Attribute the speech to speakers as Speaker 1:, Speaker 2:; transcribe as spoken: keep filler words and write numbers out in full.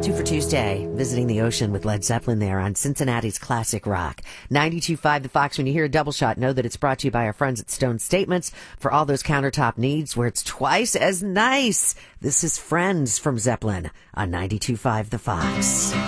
Speaker 1: Two for Tuesday, visiting the ocean with Led Zeppelin there on Cincinnati's Classic Rock. ninety-two point five The Fox. When you hear a double shot, know that it's brought to you by our friends at Stone Statements for all those countertop needs where it's twice as nice. This is Friends from Zeppelin on ninety-two point five The Fox.